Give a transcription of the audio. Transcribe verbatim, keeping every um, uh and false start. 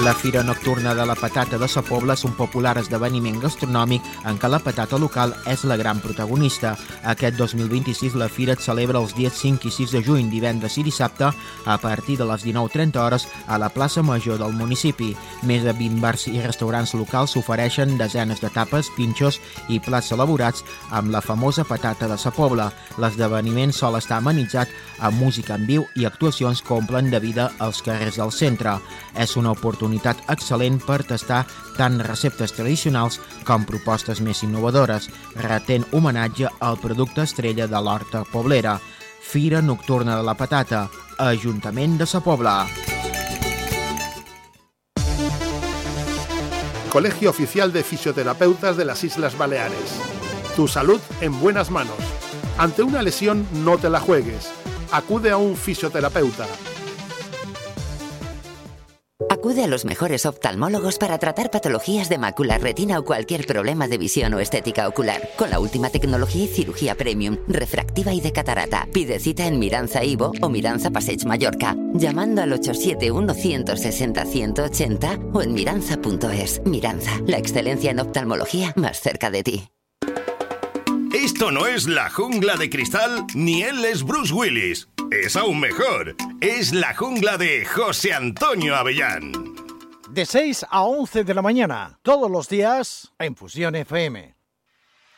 La Fira Nocturna de la Patata de Sa Pobla és un popular esdeveniment gastronòmic en què la patata local és la gran protagonista. Aquest dos mil vint-i-sis la fira es celebra els dies cinc i sis de juny, divendres i dissabte, a partir de les dinou trenta hores a la plaça Major del municipi. Més de vint bars i restaurants locals ofereixen desenes de tapes, pinxos i plats elaborats amb la famosa patata de Sa Pobla. L'esdeveniment sol estar amenitzat amb música en viu i actuacions que omplen de vida als carrers del centre. És una oportunitat excel·lent per tastar tant receptes tradicionals com propostes més innovadores, retent homenatge al producte estrella de l'horta poblera. Fira Nocturna de la Patata, Ajuntament de Sa Pobla. Colegio Oficial de Fisioterapeutas de las Islas Baleares. Tu salud en buenas manos. Ante una lesión no te la juegues. Acude a un fisioterapeuta. Acude a los mejores oftalmólogos para tratar patologías de mácula, retina o cualquier problema de visión o estética ocular. Con la última tecnología y cirugía premium, refractiva y de catarata. Pide cita en Miranza Ivo o Miranza Passeig Mallorca, llamando al ocho siete uno, uno seis cero, uno ocho cero o en miranza punto es. Miranza, la excelencia en oftalmología más cerca de ti. Esto no es La Jungla de Cristal, ni él es Bruce Willis. Es aún mejor. Es La Jungla de José Antonio Avellán. De seis a once de la mañana, todos los días, en Fusión F M.